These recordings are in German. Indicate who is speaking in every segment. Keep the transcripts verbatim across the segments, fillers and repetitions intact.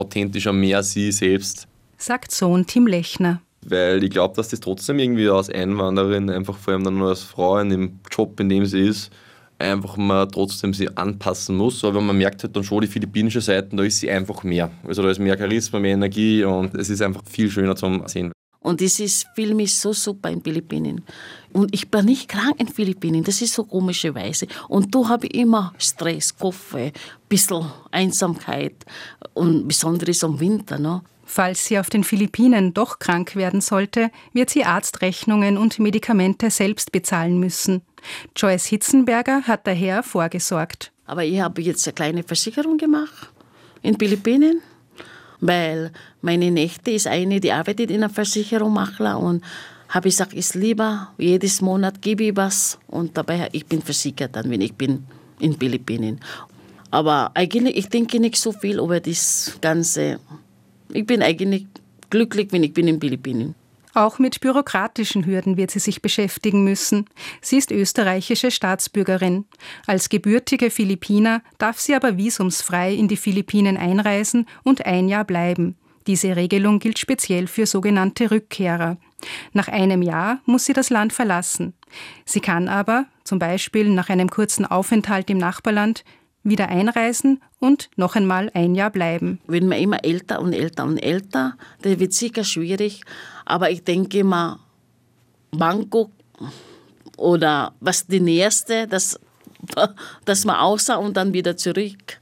Speaker 1: authentischer, mehr sie selbst.
Speaker 2: Sagt Sohn Tim Lechner.
Speaker 1: Weil ich glaube, dass das trotzdem irgendwie als Einwanderin, einfach vor allem dann nur als Frau in dem Job, in dem sie ist, einfach man trotzdem sie anpassen muss. Aber man merkt halt dann schon die philippinische Seite, da ist sie einfach mehr. Also da ist mehr Charisma, mehr Energie und es ist einfach viel schöner zum Sehen.
Speaker 3: Und dieses Film ist so super in Philippinen. Und ich bin nicht krank in Philippinen, das ist so komischerweise. Und da habe ich immer Stress, Kopf, ein bisschen Einsamkeit und besonders im Winter. Ne?
Speaker 2: Falls sie auf den Philippinen doch krank werden sollte, wird sie Arztrechnungen und Medikamente selbst bezahlen müssen. Joyce Hitzenberger hat daher vorgesorgt.
Speaker 3: Aber ich habe jetzt eine kleine Versicherung gemacht in Philippinen. Weil meine Nichte ist eine, die arbeitet in einer Versicherungsmakler und habe ich gesagt, ist lieber, jedes Monat gebe ich was und dabei ich bin versichert dann, wenn ich bin in Philippinen. Aber eigentlich, ich denke nicht so viel über das Ganze. Ich bin eigentlich glücklich, wenn ich bin in Philippinen.
Speaker 2: Auch mit bürokratischen Hürden wird sie sich beschäftigen müssen. Sie ist österreichische Staatsbürgerin. Als gebürtige Philippiner darf sie aber visumsfrei in die Philippinen einreisen und ein Jahr bleiben. Diese Regelung gilt speziell für sogenannte Rückkehrer. Nach einem Jahr muss sie das Land verlassen. Sie kann aber, zum Beispiel nach einem kurzen Aufenthalt im Nachbarland, wieder einreisen und noch einmal ein Jahr bleiben.
Speaker 3: Wenn man immer älter und älter und älter, das wird sicher schwierig. Aber ich denke mal, Bangkok oder was die Nächste, dass, dass man außer und dann wieder zurück.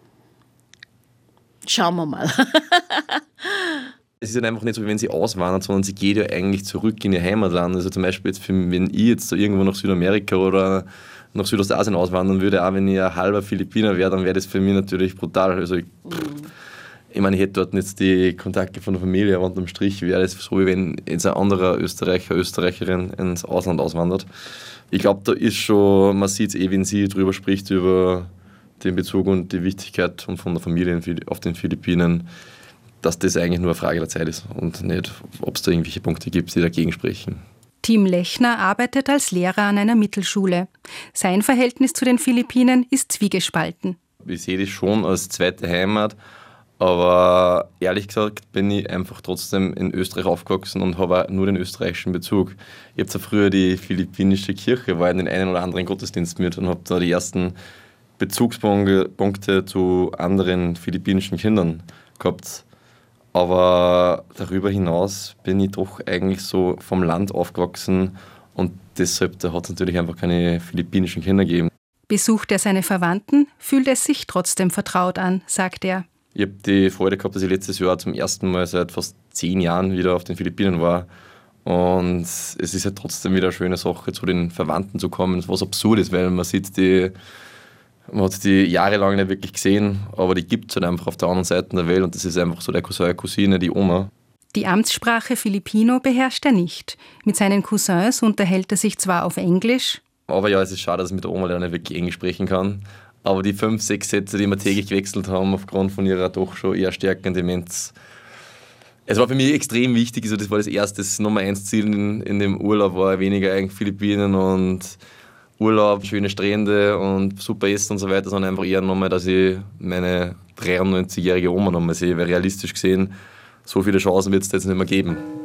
Speaker 3: Schauen wir mal.
Speaker 1: Es ist halt einfach nicht so, wie wenn sie auswandert, sondern sie geht ja eigentlich zurück in ihr Heimatland. Also zum Beispiel, jetzt für, wenn ich jetzt so irgendwo nach Südamerika oder nach Südostasien auswandern würde, auch wenn ich ein halber Philippiner wäre, dann wäre das für mich natürlich brutal. Also ich, ich meine, ich hätte dort jetzt die Kontakte von der Familie, aber unterm Strich wäre das so, wie wenn jetzt ein anderer Österreicher, Österreicherin ins Ausland auswandert. Ich glaube, da ist schon, man sieht es eh, wenn sie darüber spricht, über den Bezug und die Wichtigkeit von der Familie auf den Philippinen, dass das eigentlich nur eine Frage der Zeit ist und nicht, ob es da irgendwelche Punkte gibt, die dagegen sprechen.
Speaker 2: Tim Lechner arbeitet als Lehrer an einer Mittelschule. Sein Verhältnis zu den Philippinen ist zwiegespalten. Ich
Speaker 1: sehe das schon als zweite Heimat, aber ehrlich gesagt bin ich einfach trotzdem in Österreich aufgewachsen und habe auch nur den österreichischen Bezug. Ich habe zwar früher die philippinische Kirche, war in den einen oder anderen Gottesdienst mit und habe da die ersten Bezugspunkte zu anderen philippinischen Kindern gehabt. Aber darüber hinaus bin ich doch eigentlich so vom Land aufgewachsen und deshalb da hat es natürlich einfach keine philippinischen Kinder gegeben.
Speaker 2: Besucht er seine Verwandten, fühlt es sich trotzdem vertraut an, sagt er.
Speaker 1: Ich habe die Freude gehabt, dass ich letztes Jahr zum ersten Mal seit fast zehn Jahren wieder auf den Philippinen war. Und es ist halt trotzdem wieder eine schöne Sache, zu den Verwandten zu kommen, was absurd ist, weil man sieht die... Man hat die jahrelang nicht wirklich gesehen, aber die gibt es halt einfach auf der anderen Seite der Welt und das ist einfach so der Cousin, Cousine, die Oma.
Speaker 2: Die Amtssprache Filipino beherrscht er nicht. Mit seinen Cousins unterhält er sich zwar auf Englisch.
Speaker 1: Aber ja, es ist schade, dass ich mit der Oma leider nicht wirklich Englisch sprechen kann. Aber die fünf, sechs Sätze, die wir täglich gewechselt haben, aufgrund von ihrer doch schon eher stärkeren Demenz. Es war für mich extrem wichtig, also das war das erste, das Nummer eins Ziel in, in dem Urlaub, war weniger eigentlich Philippinen und Urlaub, schöne Strände und super Essen und so weiter, sondern einfach eher nochmal, dass ich meine dreiundneunzigjährige Oma nochmal sehe, weil realistisch gesehen, so viele Chancen wird es jetzt nicht mehr geben.